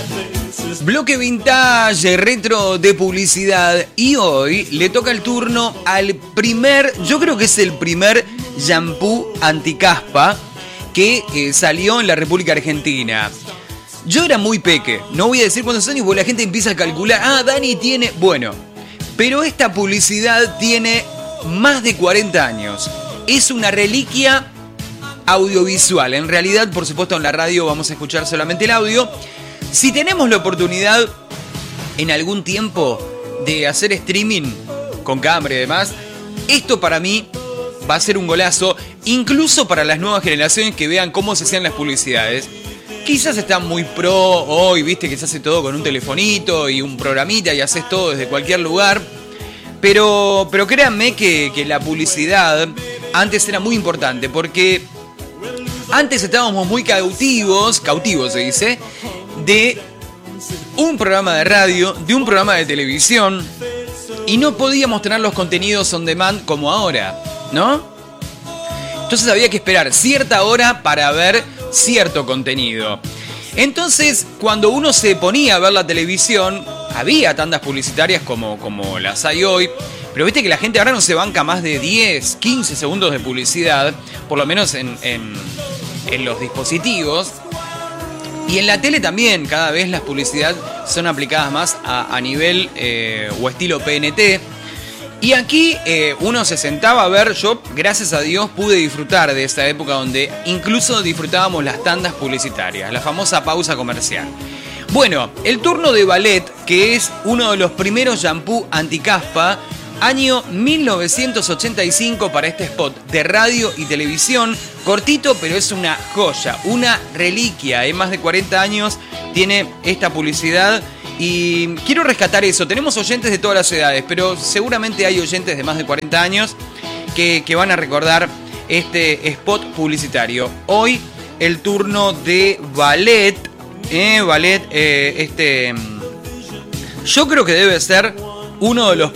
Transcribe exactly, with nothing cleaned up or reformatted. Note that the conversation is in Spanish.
Bloque vintage, retro de publicidad, y hoy le toca el turno al primer, yo creo que es el primer shampoo anticaspa que eh, salió en la República Argentina. Yo era muy peque, no voy a decir cuántos años porque la gente empieza a calcular, ah, Dani tiene, bueno, pero esta publicidad tiene más de cuarenta años, es una reliquia audiovisual, en realidad por supuesto en la radio vamos a escuchar solamente el audio. Si tenemos la oportunidad en algún tiempo de hacer streaming con cámara y demás, esto para mí va a ser un golazo, incluso para las nuevas generaciones que vean cómo se hacían las publicidades. Quizás están muy pro hoy, viste que se hace todo con un telefonito y un programita y haces todo desde cualquier lugar. Pero, pero créanme que, que la publicidad antes era muy importante, porque antes estábamos muy cautivos, cautivos se dice, de un programa de radio, de un programa de televisión, y no podíamos tener los contenidos on demand como ahora, ¿no? Entonces había que esperar cierta hora para ver cierto contenido. Entonces, cuando uno se ponía a ver la televisión, había tandas publicitarias como, como las hay hoy, pero viste que la gente ahora no se banca más de diez, quince segundos de publicidad, por lo menos en, en, en los dispositivos. Y en la tele también, cada vez las publicidades son aplicadas más a, a nivel eh, o estilo P N T. Y aquí eh, uno se sentaba a ver, yo gracias a Dios pude disfrutar de esta época donde incluso disfrutábamos las tandas publicitarias, la famosa pausa comercial. Bueno, el turno de Ballet, que es uno de los primeros shampoo anticaspa, año mil novecientos ochenta y cinco para este spot de radio y televisión, cortito pero es una joya, una reliquia, en más de cuarenta años tiene esta publicidad y quiero rescatar eso. Tenemos oyentes de todas las edades, pero seguramente hay oyentes de más de cuarenta años que, que van a recordar este spot publicitario. Hoy el turno de Ballet, eh, Ballet, eh, este, yo creo que debe ser uno de los